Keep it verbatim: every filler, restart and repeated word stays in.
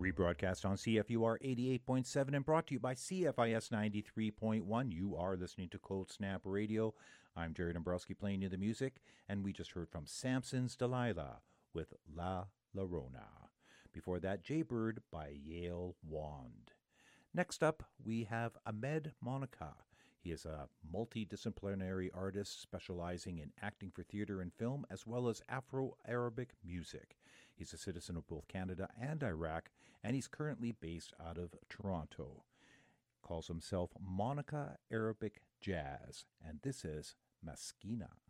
Rebroadcast on C F U R eighty-eight point seven and brought to you by C F I S ninety-three point one. You are listening to Cold Snap Radio. I'm Jerry Dombrowski playing you the music, and we just heard from Samson's Delilah with La Llorona. Before that, Jaybird by Yale Wand. Next up, we have Ahmed Monica. He is a multidisciplinary artist specializing in acting for theater and film, as well as Afro-Arabic music. He's a citizen of both Canada and Iraq, and he's currently based out of Toronto. Calls himself Monica Arabic Jazz, and this is Maskina.